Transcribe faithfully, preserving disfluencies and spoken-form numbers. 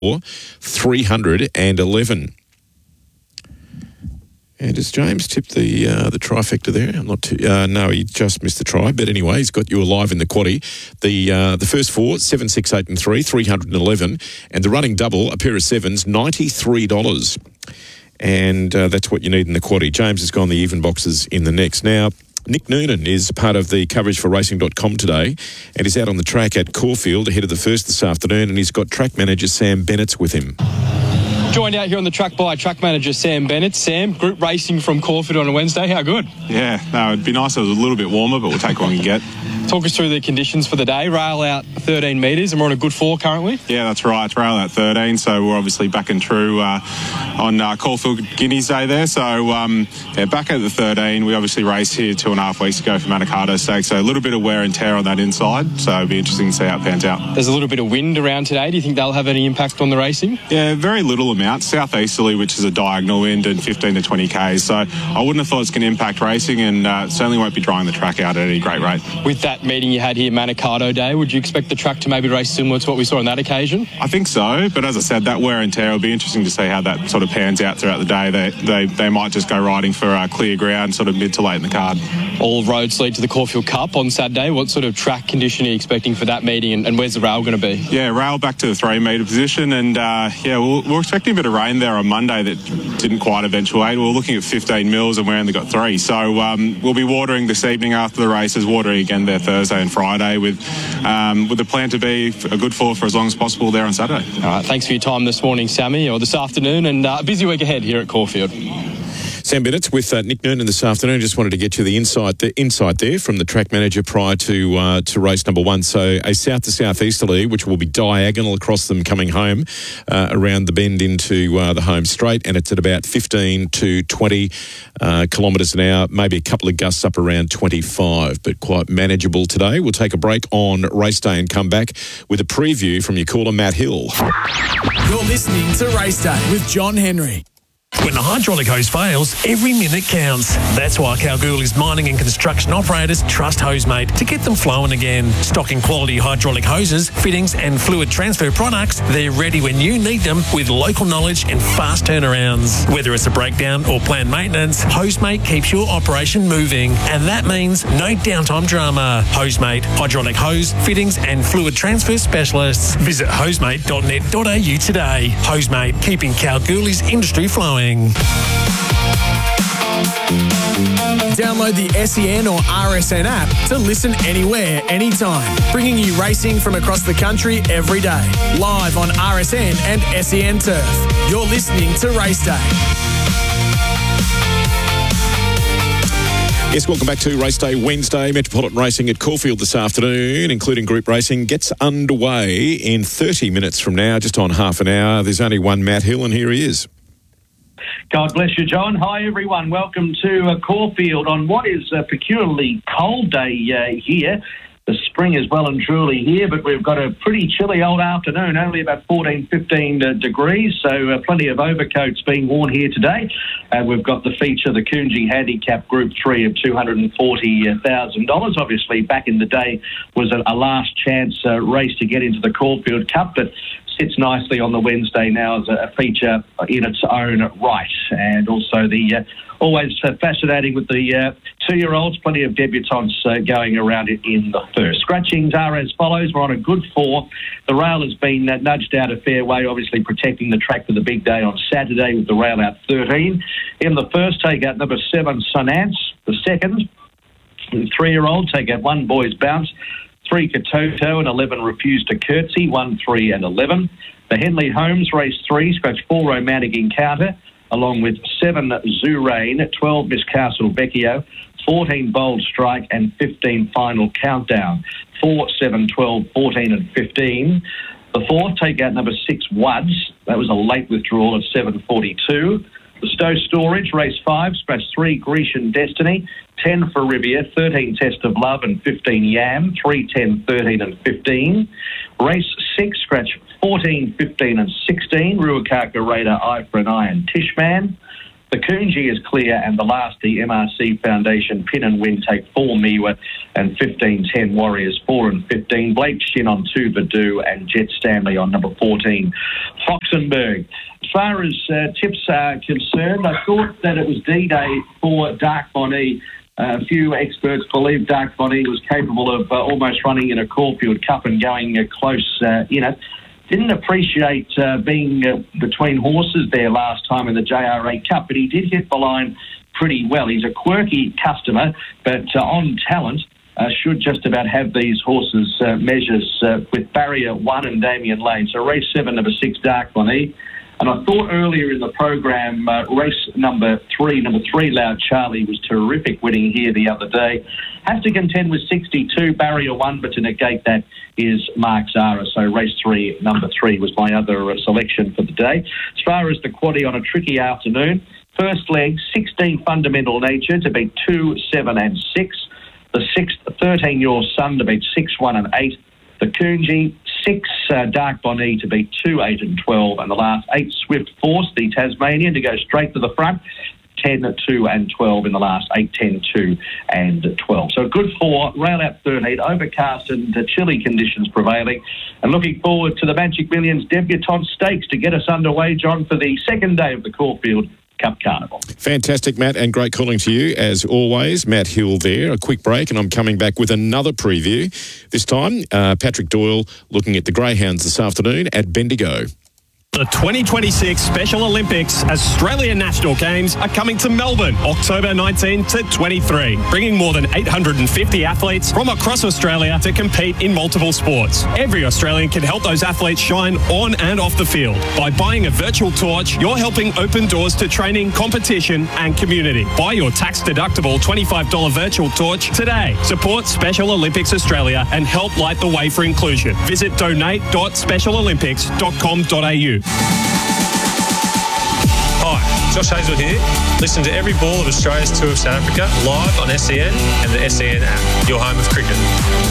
three hundred eleven. And does James tip the uh, the trifecta there? I'm not too, uh, no, he just missed the try. But anyway, he's got you alive in the quaddie. The uh, the first four, seven, six, eight and three, three hundred eleven. And the running double, a pair of sevens, ninety-three dollars. And uh, that's what you need in the quaddie. James has gone the even boxes in the next. Now, Nick Noonan is part of the coverage for racing dot com today, and he's out on the track at Caulfield ahead of the first this afternoon, and he's got track manager Sam Bennett with him. Joined out here on the track by track manager Sam Bennett. Sam, group racing from Caulfield on a Wednesday. How good? Yeah, no, it'd be nice if it was a little bit warmer, but we'll take what we can get. Talk us through the conditions for the day. Rail out thirteen metres, and we're on a good four currently. Yeah, that's right. It's rail out thirteen, so we're obviously back and true uh, on uh, Caulfield Guineas Day there. So, um, yeah, back at the thirteen. We obviously raced here two and a half weeks ago for Manikato Stakes, so a little bit of wear and tear on that inside. So it'll be interesting to see how it pans out. There's a little bit of wind around today. Do you think they'll have any impact on the racing? Yeah, very little amount. Southeasterly, which is a diagonal wind, and fifteen to twenty kays. So I wouldn't have thought it's going to impact racing, and uh, certainly won't be drying the track out at any great rate. With that meeting you had here, Manikato Day, would you expect the track to maybe race similar to what we saw on that occasion? I think so, but as I said, that wear and tear will be interesting to see how that sort of pans out throughout the day. They they, they might just go riding for uh, clear ground sort of mid to late in the card. All roads lead to the Caulfield Cup on Saturday. What sort of track condition are you expecting for that meeting, and, and where's the rail going to be? Yeah, rail back to the three metre position, and uh, yeah, we're, we're expecting a bit of rain there on Monday that didn't quite eventuate. We we're looking at fifteen mils and we only got three. So um, we'll be watering this evening after the races, watering again there Thursday and Friday with um, with the plan to be a good four for as long as possible there on Saturday. All right, thanks for your time this morning, Sammy, or this afternoon, and uh, a busy week ahead here at Caulfield. Sam Bennett with uh, Nick Noonan this afternoon. Just wanted to get you the insight, the insight there from the track manager prior to uh, to race number one. So a south to southeasterly, which will be diagonal across them coming home uh, around the bend into uh, the home straight, and it's at about fifteen to twenty uh, kilometres an hour, maybe a couple of gusts up around twenty-five, but quite manageable today. We'll take a break on race day and come back with a preview from your caller, Matt Hill. You're listening to Race Day with John Henry. When the hydraulic hose fails, every minute counts. That's why Kalgoorlie's mining and construction operators trust Hosemate to get them flowing again. Stocking quality hydraulic hoses, fittings and fluid transfer products, they're ready when you need them with local knowledge and fast turnarounds. Whether it's a breakdown or planned maintenance, Hosemate keeps your operation moving. And that means no downtime drama. Hosemate, hydraulic hose, fittings and fluid transfer specialists. Visit hosemate dot net dot a u today. Hosemate, keeping Kalgoorlie's industry flowing. Download the S E N or R S N app to listen anywhere, anytime. Bringing you racing from across the country every day. Live on R S N and S E N Turf. You're listening to Race Day. Yes, welcome back to Race Day Wednesday. Metropolitan Racing at Caulfield this afternoon, including group racing, gets underway in thirty minutes from now, just on half an hour. There's only one Matt Hill, and here he is. God bless you, John. Hi, everyone. Welcome to uh, Caulfield on what is a peculiarly cold day uh, here. The spring is well and truly here, but we've got a pretty chilly old afternoon, only about fourteen, fifteen uh, degrees, so uh, plenty of overcoats being worn here today. Uh, we've got the feature, the Coonji Handicap Group three of two hundred forty thousand dollars. Obviously, back in the day was a, a last chance uh, race to get into the Caulfield Cup, but sits nicely on the Wednesday now as a, a feature in its own right. And also the uh, always uh, fascinating with the uh, two-year-olds, plenty of debutantes uh, going around it in the first. Scratchings are as follows. We're on a good four. The rail has been uh, nudged out a fair way, obviously protecting the track for the big day on Saturday with the rail out thirteen. In the first, take out number seven, Sunance. The second, the three-year-old, take out one, Boys Bounce. Three, Katoto, and eleven, Refuse to Curtsy, one, three, and eleven. The Henley Holmes, race three, scratch four, Romantic Encounter, along with seven, Zoo Rain, twelve, Miss Castle Vecchio, fourteen, Bold Strike, and fifteen, Final Countdown. four, seven, twelve, fourteen, and fifteen. The fourth, take out number six, Wuds. That was a late withdrawal of seven forty-two. The Stowe Storage, race five, scratch three, Grecian Destiny, ten for Riviera, thirteen, Test of Love, and fifteen, Yam, three, ten, thirteen, and fifteen. Race six, scratch fourteen, fifteen, and sixteen, Ruakaka Raider, Eye for an Eye, and Tishman. The Coonji is clear, and the last, the M R C Foundation Pin and Win take four Miwa and fifteen ten Warriors four and fifteen. Blake Shin on two Badoo and Jet Stanley on number fourteen Foxenberg. As far as uh, tips are concerned, I thought that it was D-Day for Dark Bonnie. Uh, a few experts believe Dark Bonnie was capable of uh, almost running in a Caulfield Cup and going uh, close uh, in it. Didn't appreciate uh, being uh, between horses there last time in the J R A Cup, but he did hit the line pretty well. He's a quirky customer, but uh, on talent, uh, should just about have these horses uh, measures uh, with Barrier one and Damien Lane. So race seven, number six, Dark Bonnie. And I thought earlier in the program, uh, race number three, number three, Loud Charlie, was terrific, winning here the other day. Has to contend with sixty-two, Barrier one, but to negate that is Mark Zara. So race three, number three, was my other uh, selection for the day. As far as the quaddie on a tricky afternoon, first leg, sixteen Fundamental Nature to beat two, seven and six. The sixth, thirteen Your Son to beat six, one and eight. The Coonji, six, uh, Dark Bonnie to beat two, eight and twelve. And the last eight, Swift Force, the Tasmanian, to go straight to the front. ten, two and twelve in the last eight, ten, two and twelve. So a good four, rail out thirteen, overcast and uh, chilly conditions prevailing. And looking forward to the Magic Millions Debutante Stakes to get us underway, John, for the second day of the Caulfield Cup Carnival. Fantastic, Matt, and great calling to you, as always. Matt Hill there. A quick break, and I'm coming back with another preview. This time, uh, Patrick Doyle looking at the Greyhounds this afternoon at Bendigo. The twenty twenty-six Special Olympics Australian National Games are coming to Melbourne, October nineteenth to twenty-three, bringing more than eight hundred fifty athletes from across Australia to compete in multiple sports. Every Australian can help those athletes shine on and off the field. By buying a virtual torch, you're helping open doors to training, competition and community. Buy your tax-deductible twenty-five dollars virtual torch today. Support Special Olympics Australia and help light the way for inclusion. Visit donate dot special olympics dot com dot a u. Hi, Josh Hazel here. Listen to every ball of Australia's Tour of South Africa live on S E N and the S E N app, your home of cricket.